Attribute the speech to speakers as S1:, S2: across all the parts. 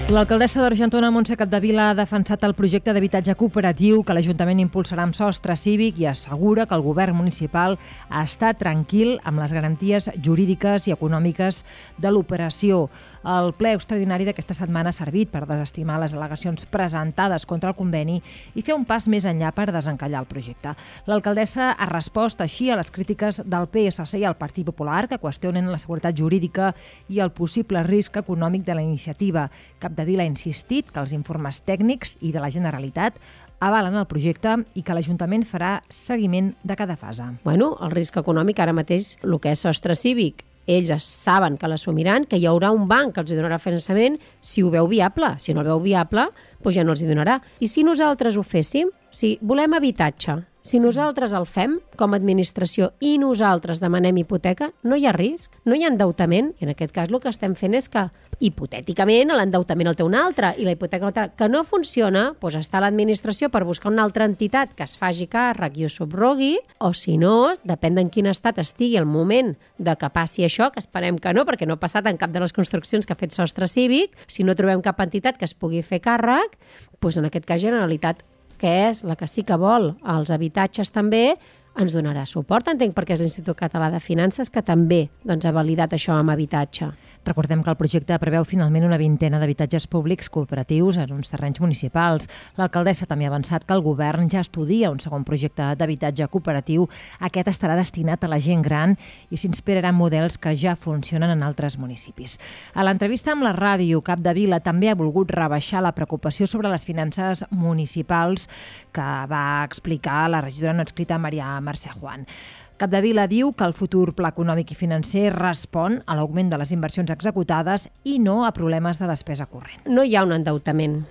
S1: L'alcaldessa d'Argentona, Montse Capdevila, ha defensat el projecte d'habitatge cooperatiu que l'Ajuntament impulsarà amb sostre cívic i assegura que el govern municipal està tranquil amb les garanties jurídiques i econòmiques de l'operació. El ple extraordinari d'aquesta setmana ha servit per desestimar les al·legacions presentades contra el conveni i fer un pas més enllà per desencallar el projecte. L'alcaldessa ha respost així a les crítiques del PSC i el Partit Popular, que qüestionen la seguretat jurídica i el possible risc econòmic de la iniciativa. Capdevila ha insistit que els informes tècnics i de la Generalitat avalen el projecte i que l'Ajuntament farà seguiment de cada fase.
S2: Bueno, el risc econòmic ara mateix, el que és sostre cívic, ells saben que l'assumiran, que hi haurà un banc que els donarà finançament si ho veu viable. Si no el veu viable, doncs ja no els hi donarà. I si nosaltres ho féssim, si volem habitatge, si nosaltres el fem com a administració i nosaltres demanem hipoteca, no hi ha risc, no hi ha endeutament. I en aquest cas el que estem fent és que, hipotèticament, l'endeutament el té un altre i la hipoteca l'altre. Que no funciona, doncs està l'administració per buscar una altra entitat que es faci càrrec i ho subrogui, o si no, depèn d'en quin estat estigui el moment de que passi això, que esperem que no, perquè no ha passat en cap de les construccions que ha fet sostre cívic, si no trobem cap entitat que es pugui fer càrrec, doncs en aquest cas Generalitat, que és la que sí que vol els habitatges també, ens donarà suport, entenc, perquè és l'Institut Català de Finances que també ha validat això amb habitatge.
S1: Recordem que el projecte preveu finalment una vintena d'habitatges públics cooperatius en uns terrenys municipals. L'alcaldessa també ha avançat que el govern ja estudia un segon projecte d'habitatge cooperatiu. Aquest estarà destinat a la gent gran i s'inspirarà en models que ja funcionen en altres municipis. A l'entrevista amb la ràdio, Capdevila també ha volgut rebaixar la preocupació sobre les finances municipals que va explicar la regidora no adscrita Maria Mercè Juan. Capdevila diu que el futur pla econòmic i financer respon a l'augment de les inversions executades i no a problemes de despesa corrent.
S2: No hi ha un endeutament,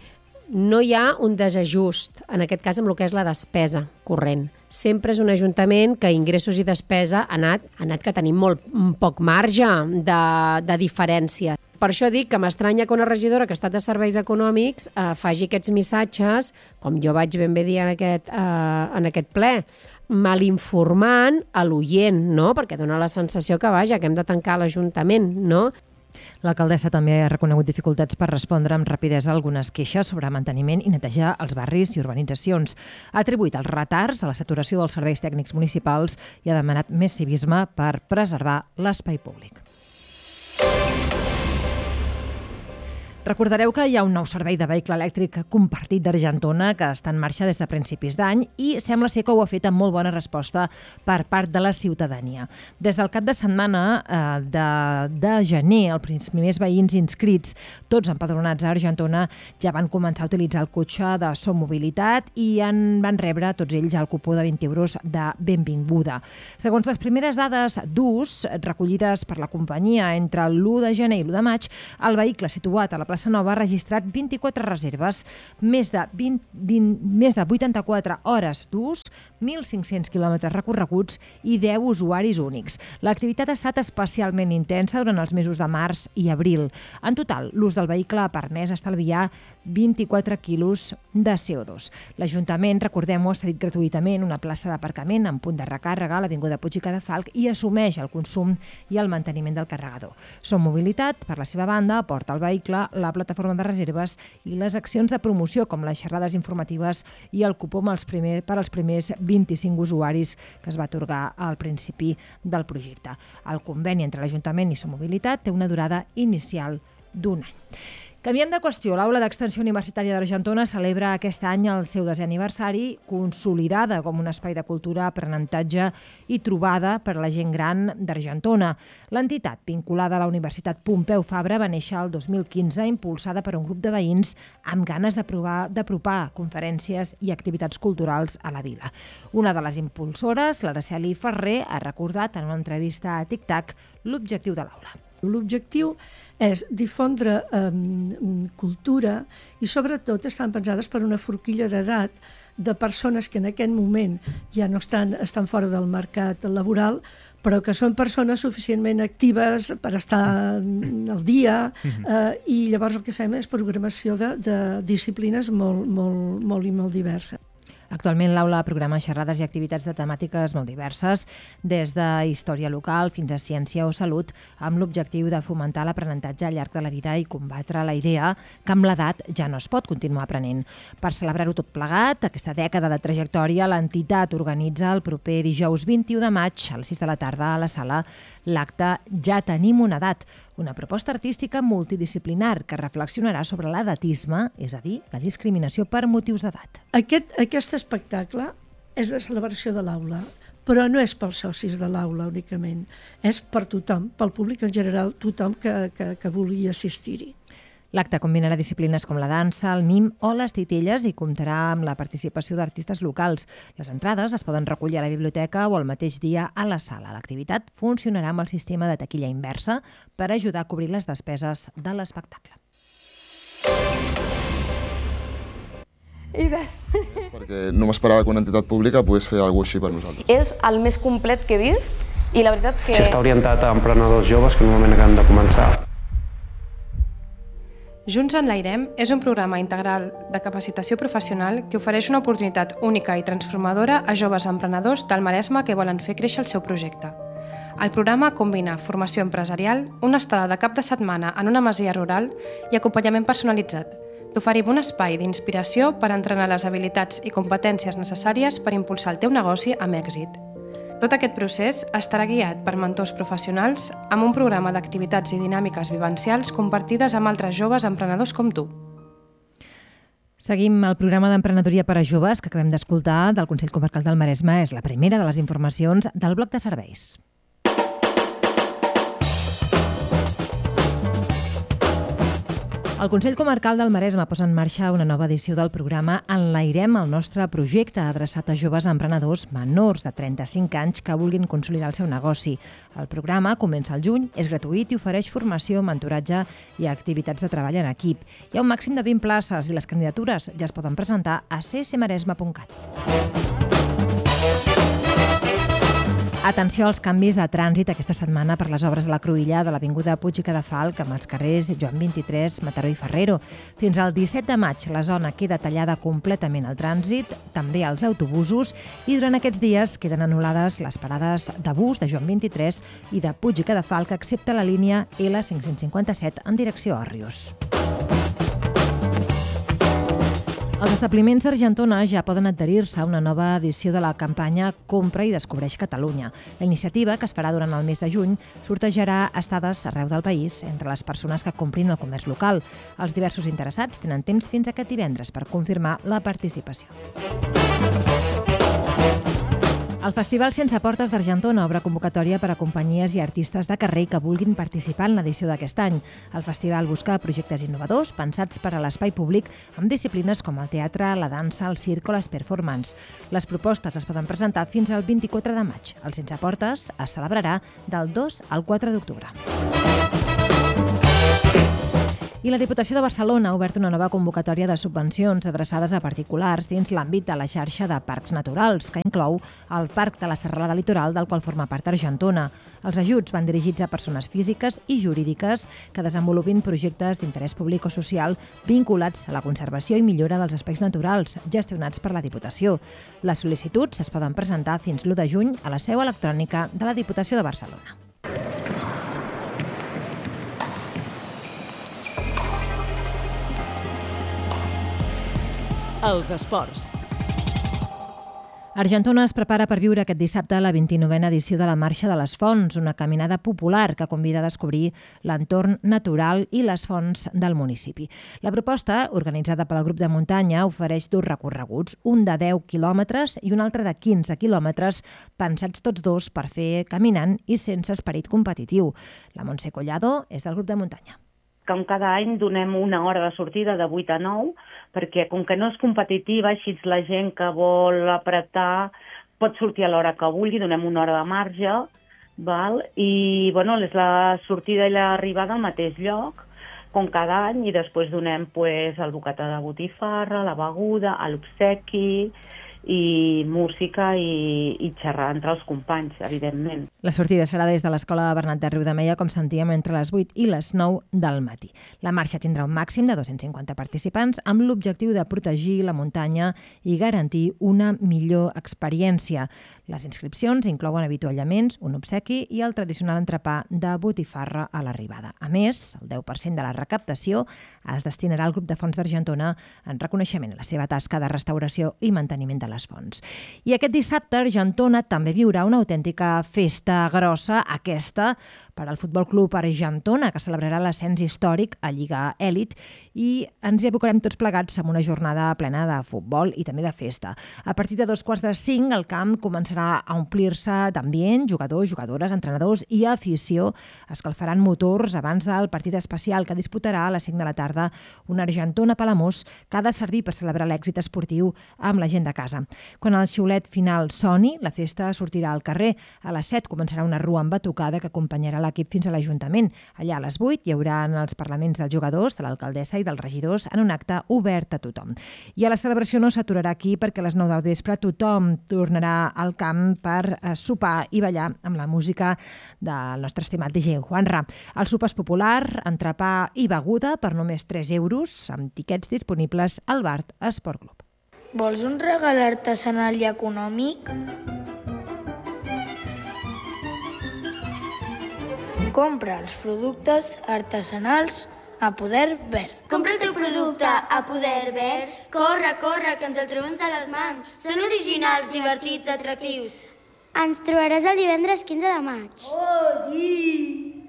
S2: no hi ha un desajust, en aquest cas amb el que és la despesa corrent. Sempre és un ajuntament que ingressos i despesa ha anat que tenim un poc marge de diferència. Per això dic que m'estranya que una regidora que ha estat de serveis econòmics faci aquests missatges, com jo vaig ben bé dir en aquest ple, malinformant a l'oient, no? Perquè dona la sensació que, vaja, que hem de tancar l'Ajuntament, no?
S1: L'alcaldessa també ha reconegut dificultats per respondre amb rapidesa a algunes queixes sobre manteniment i netejar els barris i urbanitzacions. Ha atribuït els retards a la saturació dels serveis tècnics municipals i ha demanat més civisme per preservar l'espai públic. Recordareu que hi ha un nou servei de vehicle elèctric compartit d'Argentona que està en marxa des de principis d'any i sembla ser que ho ha fet amb molt bona resposta per part de la ciutadania. Des del cap de setmana de gener, els primers veïns inscrits, tots empadronats a Argentona, ja van començar a utilitzar el cotxe de Som Mobilitat i van rebre tots ells el cupó de 20 euros de benvinguda. Segons les primeres dades d'ús recollides per la companyia entre l'1 de gener i l'1 de maig, el vehicle situat a la Plaça Nova ha registrat 24 reserves, més de 84 hores d'ús, 1.500 quilòmetres recorreguts i 10 usuaris únics. L'activitat ha estat especialment intensa durant els mesos de març i abril. En total, l'ús del vehicle ha permès estalviar 24 quilos de CO2. L'Ajuntament, recordem-ho, ha cedit gratuïtament una plaça d'aparcament en punt de recàrrega a l'Avinguda Puig i Cadafalch i assumeix el consum i el manteniment del carregador. Som Mobilitat, per la seva banda, aporta el vehicle, la plataforma de reserves i les accions de promoció com les xerrades informatives i el cupó per als primers 25 usuaris que es va atorgar al principi del projecte. El conveni entre l'Ajuntament i Som Mobilitat té una durada inicial d'1 any. Canviem de qüestió. L'Aula d'Extensió Universitària d'Argentona celebra aquest any el seu 10è aniversari, consolidada com un espai de cultura, aprenentatge i trobada per a la gent gran d'Argentona. L'entitat, vinculada a la Universitat Pompeu Fabra, va néixer el 2015, impulsada per un grup de veïns amb ganes d'apropar conferències i activitats culturals a la vila. Una de les impulsores, l'Araceli Ferrer, ha recordat en una entrevista a TicTac l'objectiu de l'aula.
S3: L'objectiu és difondre cultura i sobretot estan pensades per una forquilla d'edat de persones que en aquest moment ja no estan fora del mercat laboral, però que són persones suficientment actives per estar al dia i llavors el que fem és programació de disciplines molt diverses.
S1: Actualment l'aula programa xerrades i activitats de temàtiques molt diverses, des de història local fins a ciència o salut, amb l'objectiu de fomentar l'aprenentatge al llarg de la vida i combatre la idea que amb l'edat ja no es pot continuar aprenent. Per celebrar-ho tot plegat, aquesta dècada de trajectòria, l'entitat organitza el proper dijous 21 de maig a les 6 de la tarda a la sala l'acte Ja tenim una edat, una proposta artística multidisciplinar que reflexionarà sobre l'edatisme, és a dir, la discriminació per motius d'edat.
S3: Aquest espectacle és de celebració de l'aula, però no és pels socis de l'aula únicament, és per tothom, pel públic en general, tothom que vulgui assistir-hi.
S1: L'acte combinarà disciplines com la dansa, el mim o les titelles i comptarà amb la participació d'artistes locals. Les entrades es poden recollir a la biblioteca o el mateix dia a la sala. L'activitat funcionarà amb el sistema de taquilla inversa per ajudar a cobrir les despeses de l'espectacle.
S4: Perquè no m'esperava que una entitat pública pogués fer alguna cosa així per nosaltres.
S5: És el més complet que he vist i la veritat que...
S6: Està orientat a emprenedors joves que normalment acaben de començar.
S7: Junts Enlairem és un programa integral de capacitació professional que ofereix una oportunitat única i transformadora a joves emprenedors del Maresme que volen fer créixer el seu projecte. El programa combina formació empresarial, una estada de cap de setmana en una masia rural i acompanyament personalitzat. T'oferim un espai d'inspiració per entrenar les habilitats i competències necessàries per impulsar el teu negoci amb èxit. Tot aquest procés estarà guiat per mentors professionals amb un programa d'activitats i dinàmiques vivencials compartides amb altres joves emprenedors com tu.
S1: Seguim el programa d'emprenedoria per a joves que acabem d'escoltar del Consell Comarcal del Maresme. És la primera de les informacions del bloc de serveis. El Consell Comarcal del Maresme posa en marxa una nova edició del programa Enlairem, el nostre projecte adreçat a joves emprenedors menors de 35 anys que vulguin consolidar el seu negoci. El programa comença al juny, és gratuït i ofereix formació, mentoratge i activitats de treball en equip. Hi ha un màxim de 20 places i les candidatures ja es poden presentar a csmaresme.cat. Atenció als canvis de trànsit aquesta setmana per les obres de la cruïlla de l'Avinguda Puig i Cadafalch amb els carrers Joan 23, Mataró i Ferrero. Fins al 17 de maig la zona queda tallada completament al trànsit, també als autobusos, i durant aquests dies queden anul·lades les parades de bus de Joan 23 i de Puig i Cadafalch, excepte la línia L557 en direcció a Òrrius. Els establiments d'Argentona ja poden adherir-se a una nova edició de la campanya Compra i Descobreix Catalunya. La iniciativa, que es farà durant el mes de juny, sortejarà estades arreu del país entre les persones que comprin el comerç local. Els diversos interessats tenen temps fins aquest divendres per confirmar la participació. El Festival Sense Portes d'Argentona obre convocatòria per a companyies i artistes de carrer que vulguin participar en l'edició d'aquest any. El festival busca projectes innovadors pensats per a l'espai públic amb disciplines com el teatre, la dansa, el circ o les performances. Les propostes es poden presentar fins al 24 de maig. El Sense Portes es celebrarà del 2 al 4 d'octubre. I la Diputació de Barcelona ha obert una nova convocatòria de subvencions adreçades a particulars dins l'àmbit de la xarxa de parcs naturals, que inclou el Parc de la Serralada Litoral, del qual forma part Argentona. Els ajuts van dirigits a persones físiques i jurídiques que desenvolupin projectes d'interès públic o social vinculats a la conservació i millora dels espais naturals gestionats per la Diputació. Les sol·licituds es poden presentar fins l'1 de juny a la seu electrònica de la Diputació de Barcelona.
S8: Els esports.
S1: Argentona es prepara per viure aquest dissabte la 29a edició de la Marxa de les Fonts, una caminada popular que convida a descobrir l'entorn natural i les fonts del municipi. La proposta, organitzada pel grup de muntanya, ofereix 2 recorreguts, un de 10 quilòmetres i un altre de 15 quilòmetres, pensats tots dos per fer caminant i sense esperit competitiu. La Montse Collado és del grup de muntanya.
S9: Com cada any donem una hora de sortida de 8 a 9, perquè com que no és competitiva, així la gent que vol apretar pot sortir a l'hora que vulgui, donem una hora de marge, val? I bueno, és la sortida i l'arribada al mateix lloc, com cada any, i després donem el bocata de botifarra, la beguda, l'obsequi, i música i xerrar entre els companys, evidentment.
S1: La sortida serà des de l'Escola Bernat de Riudemeia, com sentíem, entre les 8 i les 9 del matí. La marxa tindrà un màxim de 250 participants amb l'objectiu de protegir la muntanya i garantir una millor experiència. Les inscripcions inclouen avituallaments, un obsequi i el tradicional entrepà de botifarra a l'arribada. A més, el 10% de la recaptació es destinarà al grup de Fonts d'Argentona en reconeixement a la seva tasca de restauració i manteniment de les fonts. I aquest dissabte Argentona també viurà una autèntica festa grossa, aquesta per al Futbol Club Argentona, que celebrarà l'ascens històric a Lliga Èlit, i ens hi abocarem tots plegats amb una jornada plena de futbol i també de festa. A partir de 2:45 el camp començarà a omplir-se d'ambient, jugadors, jugadores, entrenadors i afició escalfaran motors abans del partit especial que disputarà a les 5 de la tarda una Argentona-Palamós que ha de servir per celebrar l'èxit esportiu amb la gent de casa. Quan el xiulet final soni, la festa sortirà al carrer. A les 7 començarà una rua amb batucada que acompanyarà l'equip fins a l'Ajuntament. Allà a les 8 hi haurà els parlaments dels jugadors, de l'alcaldessa i dels regidors en un acte obert a tothom. I a la celebració no s'aturarà aquí perquè a les 9 del vespre tothom tornarà al camp per sopar i ballar amb la música del nostre estimat DJ Juanra. El sopar és popular, entrepà i beguda per només 3 euros, amb tiquets disponibles al Bar Esport Club.
S8: Vols un regal artesanal i econòmic? Compra els productes artesanals a Poder Verd.
S10: Compra el teu producte a Poder Verd. Corre, corre, que ens el trobem a les mans. Són originals, divertits, atractius.
S11: Ens trobaràs el divendres 15 de maig.
S8: Oh, sí!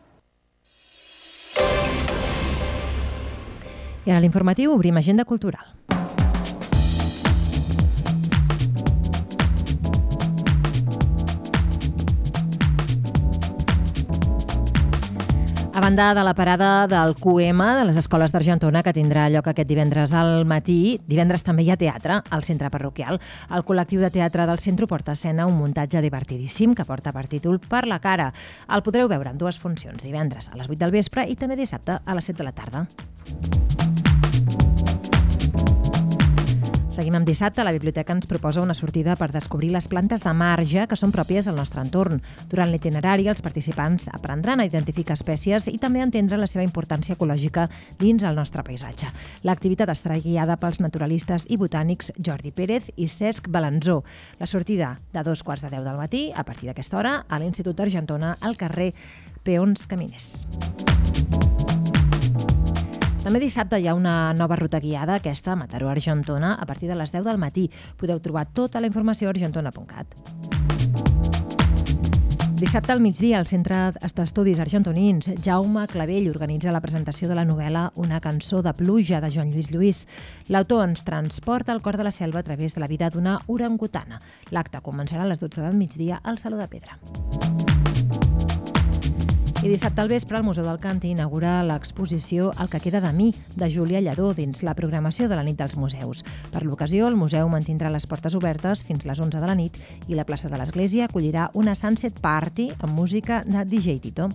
S1: I ara a l'informatiu obrim agenda cultural. A banda de la parada del QM de les escoles d'Argentona, que tindrà lloc aquest divendres al matí, divendres també hi ha teatre al centre parroquial. El col·lectiu de teatre del centre porta a escena un muntatge divertidíssim que porta per títol Per la cara. El podreu veure en 2 funcions, divendres a les 8 del vespre i també dissabte a les 7 de la tarda. Seguim amb dissabte. La biblioteca ens proposa una sortida per descobrir les plantes de marge que són pròpies del nostre entorn. Durant l'itinerari, els participants aprendran a identificar espècies i també a entendre la seva importància ecològica dins el nostre paisatge. L'activitat estarà guiada pels naturalistes i botànics Jordi Pérez i Cesc Balanzó. La sortida de 2:15 del matí, a partir d'aquesta hora, a l'Institut Argentona, al carrer Peons Caminers. També dissabte hi ha una nova ruta guiada, aquesta, Mataró-Argentona, a partir de les 10 del matí. Podeu trobar tota la informació a argentona.cat. Dissabte al migdia, al Centre d'Estudis Argentonins, Jaume Clavell organitza la presentació de la novel·la Una cançó de pluja, de Joan Lluís Lluís. L'autor ens transporta al cor de la selva a través de la vida d'una orangutana. L'acte començarà a les 12 del migdia al Saló de Pedra. I dissabte al vespre, el Museu del Cantí inaugura l'exposició El que queda de mi, de Júlia Lladó, dins la programació de la nit dels museus. Per l'ocasió, el museu mantindrà les portes obertes fins les 11 de la nit i la plaça de l'Església acollirà una Sunset Party amb música de DJ Tito.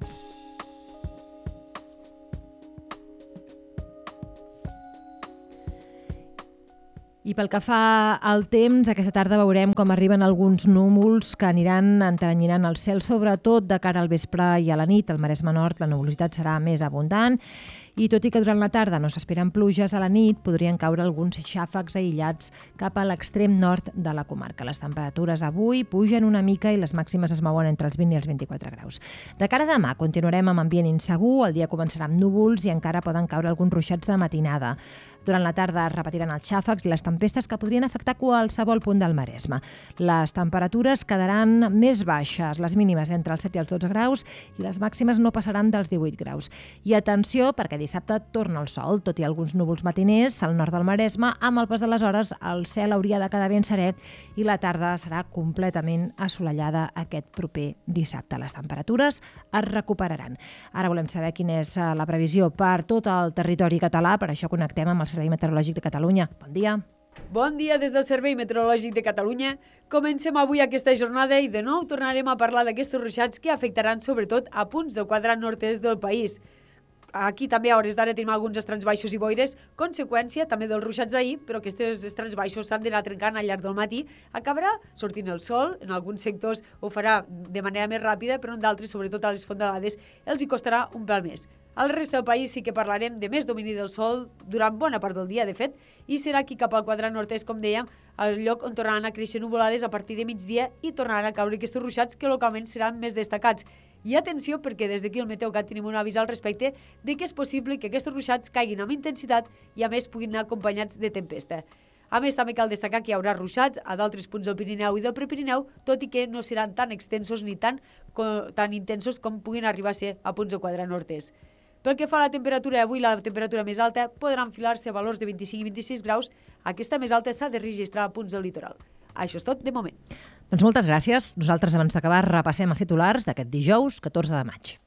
S1: I pel que fa al temps, aquesta tarda veurem com arriben alguns núvols que aniran enteranyinant el cel, sobretot de cara al vespre i a la nit. Al Maresme Nord la nuvolositat serà més abundant i tot i que durant la tarda no s'esperen pluges, a la nit podrien caure alguns xàfecs aïllats cap a l'extrem nord de la comarca. Les temperatures avui pugen una mica i les màximes es mouen entre els 20 i els 24 graus. De cara a demà continuarem amb ambient insegur, el dia començarà amb núvols i encara poden caure alguns ruixats de matinada. Durant la tarda es repetiran els xàfecs i les tempestes que podrien afectar qualsevol punt del Maresme. Les temperatures quedaran més baixes, les mínimes entre els 7 i els 12 graus i les màximes no passaran dels 18 graus. I atenció, perquè dissabte torna el sol, tot i alguns núvols matiners al nord del Maresme, amb el pas de les hores el cel hauria de quedar ben serè i la tarda serà completament assolellada aquest proper dissabte. Les temperatures es recuperaran. Ara volem saber quina és la previsió per tot el territori català, per això connectem amb el Servei Meteorològic de Catalunya. Bon dia.
S12: Bon dia des del Servei Meteorològic de Catalunya. Comencem avui aquesta jornada i de nou tornarem a parlar d'aquests ruixats que afectaran sobretot a punts del quadrant nord-est del país. Aquí també a hores d'ara tenim alguns estrats baixos i boires, conseqüència també dels ruixats d'ahir, però aquests estrats baixos s'han d'anar trencant al llarg del matí. Acabarà sortint el sol, en alguns sectors ho farà de manera més ràpida, però en d'altres, sobretot a les fondalades, els hi costarà un pèl més. Al resta del país sí que parlarem de més domini del sol durant bona part del dia, de fet, i serà aquí cap al quadrant nord-est, com dèiem, el lloc on tornaran a créixer nuvolades a partir de migdia i tornaran a caure aquests ruixats que localment seran més destacats. I atenció, perquè des d'aquí al Meteocat tenim un avís al respecte de que és possible que aquests ruixats caiguin amb intensitat i a més puguin anar acompanyats de tempesta. A més, també cal destacar que hi haurà ruixats a d'altres punts del Pirineu i del Prepirineu, tot i que no seran tan extensos ni tan intensos com puguin arribar a ser a punts del quadrant nord-est. Pel que fa a la temperatura, avui la temperatura més alta podrà enfilar-se a valors de 25 i 26 graus. Aquesta més alta s'ha de registrar a punts del litoral. Això és tot de moment.
S1: Doncs moltes gràcies. Nosaltres, abans d'acabar, repassem els titulars d'aquest dijous, 14 de maig.